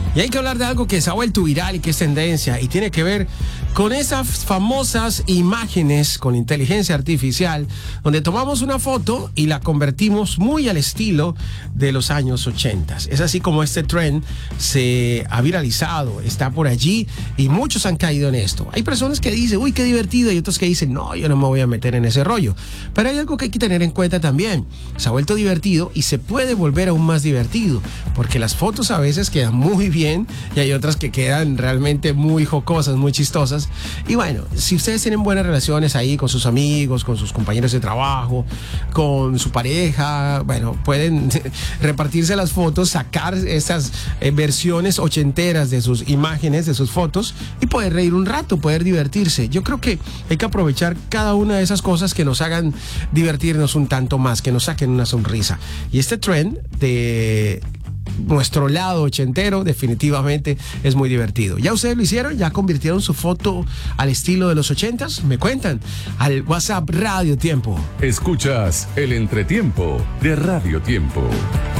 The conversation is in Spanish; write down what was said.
Y hay que hablar de algo que se ha vuelto viral y que es tendencia y tiene que ver con esas famosas imágenes con inteligencia artificial donde tomamos una foto y la convertimos muy al estilo de los años 80. Es así como este trend se ha viralizado, está por allí y muchos han caído en esto. Hay personas que dicen, uy, qué divertido, y otros que dicen, no, yo no me voy a meter en ese rollo. Pero hay algo que hay que tener en cuenta también. Se ha vuelto divertido y se puede volver aún más divertido porque las fotos a veces quedan muy bien y hay otras que quedan realmente muy jocosas, muy chistosas. Y bueno, si ustedes tienen buenas relaciones ahí con sus amigos, con sus compañeros de trabajo, con su pareja, bueno, pueden repartirse las fotos, sacar esas versiones ochenteras de sus imágenes, de sus fotos y poder reír un rato, poder divertirse. Yo creo que hay que aprovechar cada una de esas cosas que nos hagan divertirnos un tanto más, que nos saquen una sonrisa. Y este trend de nuestro lado ochentero definitivamente es muy divertido. ¿Ya ustedes lo hicieron? ¿Ya convirtieron su foto al estilo de los 80s? Me cuentan al WhatsApp Radio Tiempo. Escuchas el entretiempo de Radio Tiempo.